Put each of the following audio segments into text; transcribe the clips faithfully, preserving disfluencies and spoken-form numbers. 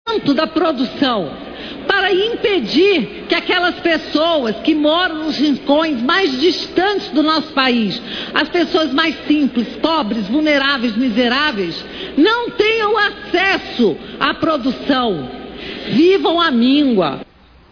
da produção, para impedir que aquelas pessoas que moram nos rincões mais distantes do nosso país, as pessoas mais simples, pobres, vulneráveis, miseráveis, não tenham acesso à produção, vivam à míngua.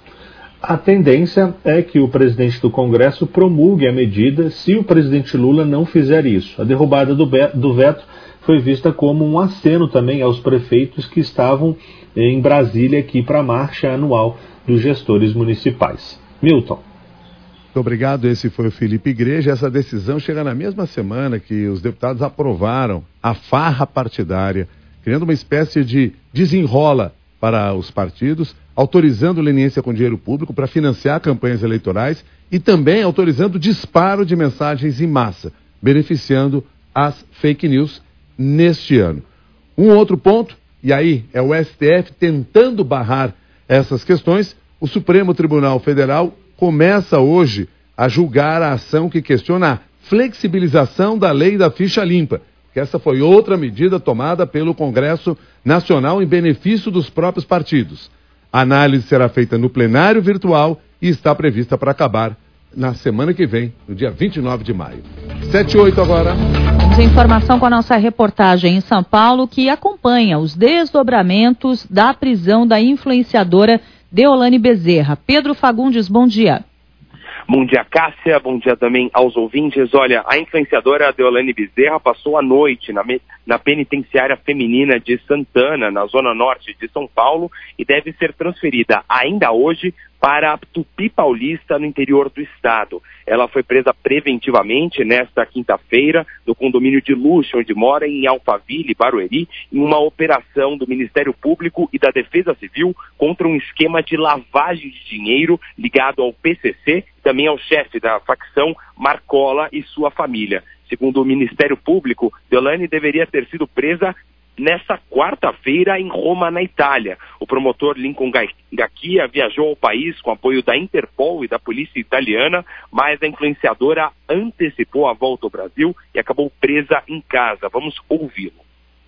A tendência é que o presidente do Congresso promulgue a medida se o presidente Lula não fizer isso. A derrubada do, do veto foi vista como um aceno também aos prefeitos que estavam em Brasília aqui para a marcha anual dos gestores municipais. Milton. Muito obrigado, esse foi o Felipe Igreja. Essa decisão chega na mesma semana que os deputados aprovaram a farra partidária, criando uma espécie de desenrola para os partidos, autorizando leniência com dinheiro público para financiar campanhas eleitorais e também autorizando o disparo de mensagens em massa, beneficiando as fake news neste ano. Um outro ponto, e aí é o S T F tentando barrar essas questões, o Supremo Tribunal Federal começa hoje a julgar a ação que questiona a flexibilização da lei da ficha limpa, que essa foi outra medida tomada pelo Congresso Nacional em benefício dos próprios partidos. A análise será feita no plenário virtual e está prevista para acabar na semana que vem, no dia vinte e nove de maio. sete e oito agora. Temos informação com a nossa reportagem em São Paulo, que acompanha os desdobramentos da prisão da influenciadora Deolane Bezerra. Pedro Fagundes, bom dia. Bom dia, Cássia. Bom dia também aos ouvintes. Olha, a influenciadora Deolane Bezerra passou a noite na, na penitenciária feminina de Santana, na zona norte de São Paulo, e deve ser transferida ainda hoje para Tupi Paulista, no interior do estado. Ela foi presa preventivamente nesta quinta-feira no condomínio de luxo onde mora, em Alphaville, Barueri, em uma operação do Ministério Público e da Defesa Civil contra um esquema de lavagem de dinheiro ligado ao P C C, também ao chefe da facção Marcola e sua família. Segundo o Ministério Público, Deolane deveria ter sido presa nessa quarta-feira em Roma, na Itália. O promotor Lincoln Gacchia viajou ao país com apoio da Interpol e da polícia italiana, mas a influenciadora antecipou a volta ao Brasil e acabou presa em casa. Vamos ouvi-lo.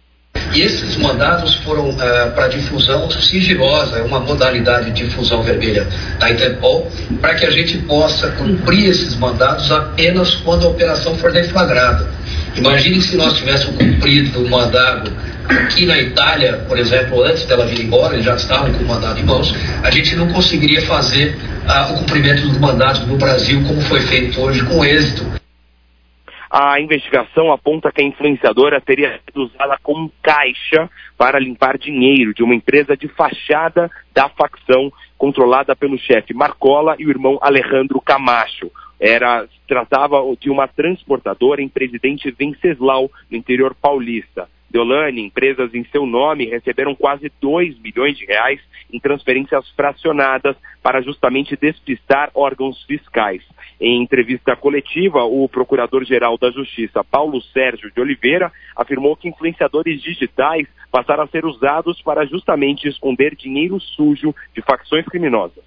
E esses mandados foram uh, para difusão sigilosa, uma modalidade de difusão vermelha da Interpol, para que a gente possa cumprir esses mandados apenas quando a operação for deflagrada. Imagine se nós tivéssemos cumprido o mandado aqui na Itália, por exemplo, antes dela vir embora, eles já estavam com o mandado em mãos, a gente não conseguiria fazer uh, o cumprimento dos mandados no Brasil como foi feito hoje com êxito. A investigação aponta que a influenciadora teria sido usada como caixa para limpar dinheiro de uma empresa de fachada da facção controlada pelo chefe Marcola e o irmão Alejandro Camacho. Era, se tratava de uma transportadora em Presidente Venceslau, no interior paulista. Deolane, empresas em seu nome, receberam quase dois milhões de reais em transferências fracionadas para justamente despistar órgãos fiscais. Em entrevista coletiva, o Procurador-Geral da Justiça, Paulo Sérgio de Oliveira, afirmou que influenciadores digitais passaram a ser usados para justamente esconder dinheiro sujo de facções criminosas.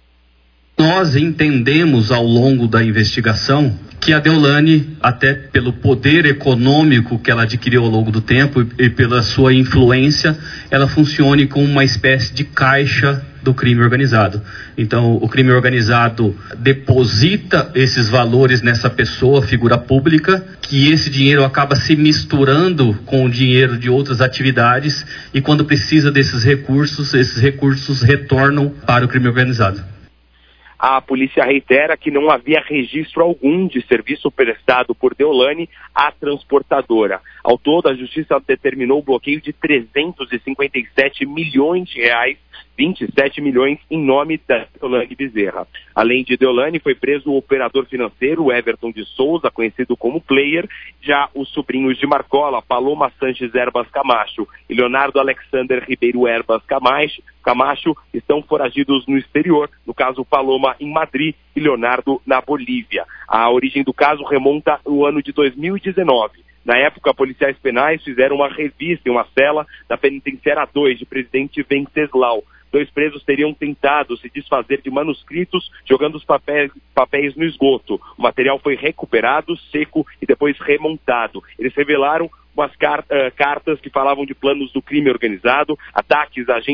Nós entendemos ao longo da investigação que a Deolane, até pelo poder econômico que ela adquiriu ao longo do tempo e pela sua influência, ela funcione como uma espécie de caixa do crime organizado. Então, o crime organizado deposita esses valores nessa pessoa, figura pública, que esse dinheiro acaba se misturando com o dinheiro de outras atividades e quando precisa desses recursos, esses recursos retornam para o crime organizado. A polícia reitera que não havia registro algum de serviço prestado por Deolane à transportadora. Ao todo, a Justiça determinou o bloqueio de trezentos e cinquenta e sete milhões de reais, vinte e sete milhões em nome da Deolane Bezerra. Além de Deolane, foi preso o operador financeiro Everton de Souza, conhecido como Player, já os sobrinhos de Marcola, Paloma Sanches Herbas Camacho e Leonardo Alexander Ribeiro Herbas Camacho, Camacho estão foragidos no exterior, no caso Paloma em Madrid e Leonardo na Bolívia. A origem do caso remonta ao ano de dois mil e dezenove. Na época, policiais penais fizeram uma revista em uma cela da Penitenciária dois de Presidente Venceslau. Dois presos teriam tentado se desfazer de manuscritos jogando os papéis, papéis no esgoto. O material foi recuperado, seco e depois remontado. Eles revelaram umas car- uh, cartas que falavam de planos do crime organizado, ataques a agentes